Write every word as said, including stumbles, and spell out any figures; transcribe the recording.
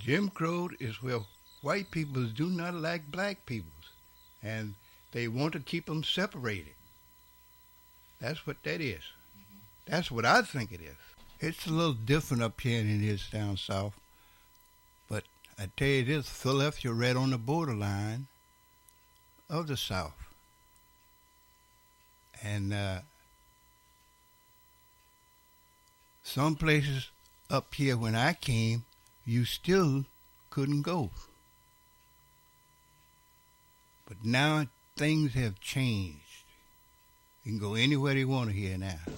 Jim Crow is where white people do not like black people, and they want to keep them separated. That's what that is. That's what I think it is. It's a little different up here than it is down south. But I tell you this, Philadelphia right on the borderline of the South. And uh, some places up here when I came, you still couldn't go. But now things have changed. You can go anywhere you want to here now.